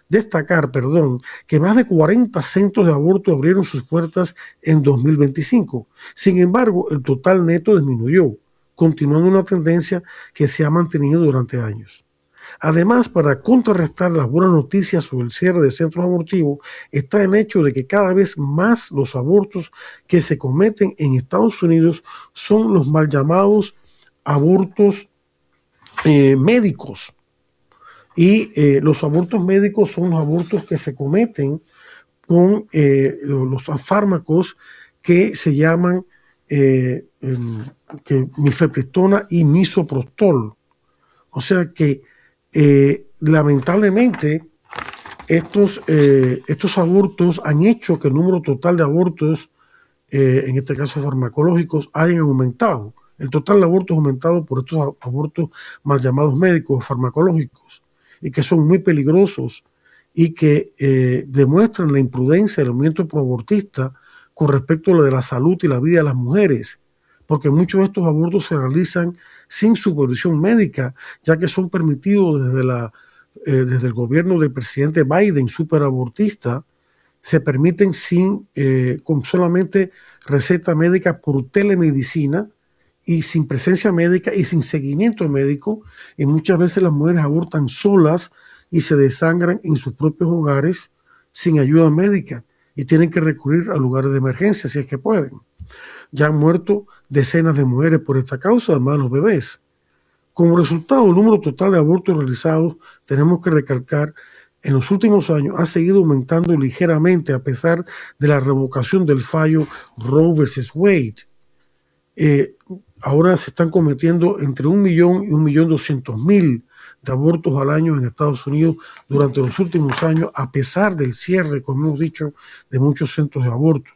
destacar, que más de 40 centros de aborto abrieron sus puertas en 2025. Sin embargo, el total neto disminuyó, continuando una tendencia que se ha mantenido durante años. Además, para contrarrestar las buenas noticias sobre el cierre de centros abortivos, está el hecho de que cada vez más los abortos que se cometen en Estados Unidos son los mal llamados abortos médicos. Y los abortos médicos son los abortos que se cometen con los fármacos que se llaman mifepristona y misoprostol. O sea que lamentablemente estos abortos han hecho que el número total de abortos, en este caso farmacológicos, hayan aumentado. El total de abortos ha aumentado por estos abortos mal llamados médicos o farmacológicos, y que son muy peligrosos y que demuestran la imprudencia del movimiento proabortista con respecto a lo de la salud y la vida de las mujeres, porque muchos de estos abortos se realizan sin supervisión médica, ya que son permitidos desde el gobierno del presidente Biden, superabortista. Se permiten con solamente receta médica por telemedicina y sin presencia médica y sin seguimiento médico, y muchas veces las mujeres abortan solas y se desangran en sus propios hogares sin ayuda médica y tienen que recurrir a lugares de emergencia si es que pueden. Ya han muerto decenas de mujeres por esta causa, además de los bebés. Como resultado, el número total de abortos realizados, tenemos que recalcar, en los últimos años ha seguido aumentando ligeramente a pesar de la revocación del fallo Roe versus Wade. Ahora se están cometiendo entre 1 millón y 1.200.000 de abortos al año en Estados Unidos durante los últimos años, a pesar del cierre, como hemos dicho, de muchos centros de aborto.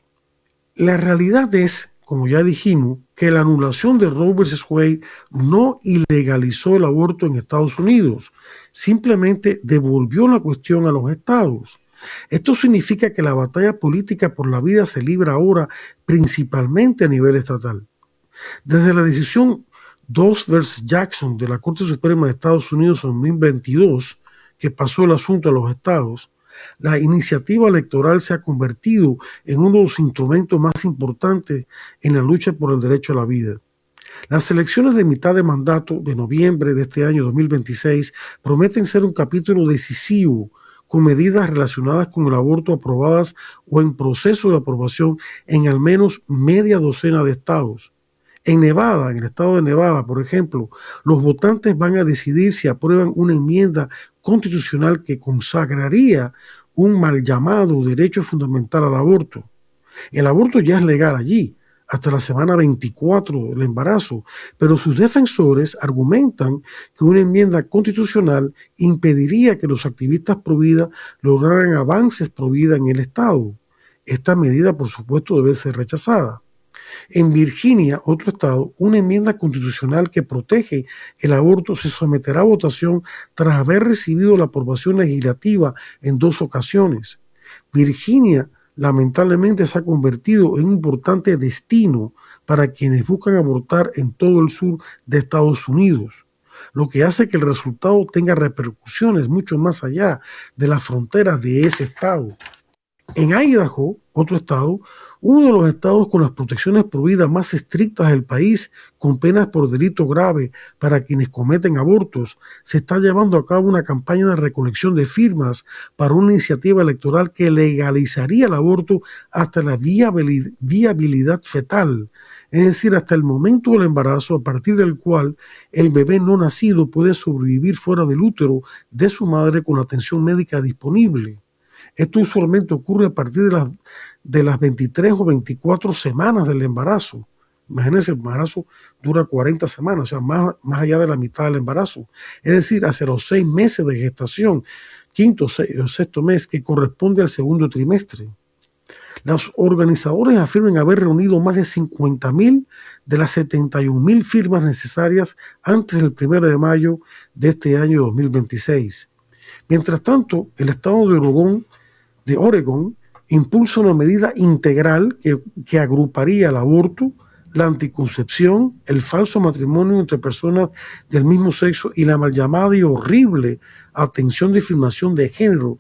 La realidad es, como ya dijimos, que la anulación de Roe versus Wade no ilegalizó el aborto en Estados Unidos, simplemente devolvió la cuestión a los estados. Esto significa que la batalla política por la vida se libra ahora principalmente a nivel estatal. Desde la decisión Doe versus Jackson de la Corte Suprema de Estados Unidos en 2022, que pasó el asunto a los estados, la iniciativa electoral se ha convertido en uno de los instrumentos más importantes en la lucha por el derecho a la vida. Las elecciones de mitad de mandato de noviembre de este año 2026 prometen ser un capítulo decisivo, con medidas relacionadas con el aborto aprobadas o en proceso de aprobación en al menos media docena de estados. En Nevada, en el estado de Nevada, por ejemplo, los votantes van a decidir si aprueban una enmienda constitucional que consagraría un mal llamado derecho fundamental al aborto. El aborto ya es legal allí, hasta la semana 24 del embarazo, pero sus defensores argumentan que una enmienda constitucional impediría que los activistas pro vida lograran avances pro vida en el estado. Esta medida, por supuesto, debe ser rechazada. En Virginia, otro estado, una enmienda constitucional que protege el aborto se someterá a votación tras haber recibido la aprobación legislativa en 2 ocasiones. Virginia, lamentablemente, se ha convertido en un importante destino para quienes buscan abortar en todo el sur de Estados Unidos, lo que hace que el resultado tenga repercusiones mucho más allá de las fronteras de ese estado. En Idaho, otro estado, uno de los estados con las protecciones pro vida más estrictas del país, con penas por delito grave para quienes cometen abortos, se está llevando a cabo una campaña de recolección de firmas para una iniciativa electoral que legalizaría el aborto hasta la viabilidad fetal, es decir, hasta el momento del embarazo, a partir del cual el bebé no nacido puede sobrevivir fuera del útero de su madre con la atención médica disponible. Esto usualmente ocurre a partir de las 23 o 24 semanas del embarazo. Imagínense, el embarazo dura 40 semanas, o sea, más allá de la mitad del embarazo. Es decir, hacia los 6 meses de gestación, quinto o sexto mes, que corresponde al segundo trimestre. Los organizadores afirman haber reunido más de 50.000 de las 71.000 firmas necesarias antes del 1 de mayo de este año 2026. Mientras tanto, el estado de Oregón impulsa una medida integral que agruparía el aborto, la anticoncepción, el falso matrimonio entre personas del mismo sexo y la mal llamada y horrible atención de filmación de género,